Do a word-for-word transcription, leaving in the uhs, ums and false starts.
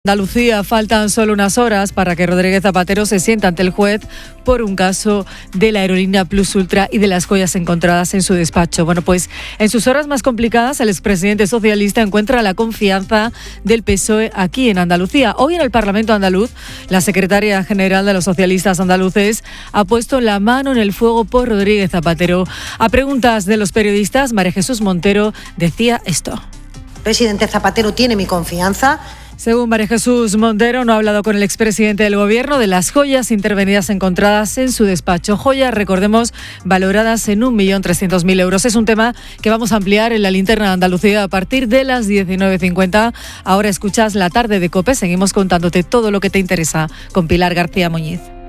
Andalucía, faltan solo unas horas para que Rodríguez Zapatero se sienta ante el juez por un caso de la aerolínea Plus Ultra y de las joyas encontradas en su despacho. Bueno, pues en sus horas más complicadas el expresidente socialista encuentra la confianza del P S O E aquí en Andalucía. Hoy en el Parlamento andaluz, la secretaria general de los socialistas andaluces ha puesto la mano en el fuego por Rodríguez Zapatero. A preguntas de los periodistas, María Jesús Montero decía esto. Presidente Zapatero tiene mi confianza. Según María Jesús Montero, no ha hablado con el expresidente del Gobierno de las joyas intervenidas encontradas en su despacho. Joyas, recordemos, valoradas en un millón trescientos mil euros. Es un tema que vamos a ampliar en la linterna de Andalucía a partir de las diecinueve cincuenta. Ahora escuchas La Tarde de COPE. Seguimos contándote todo lo que te interesa con Pilar García Muñiz.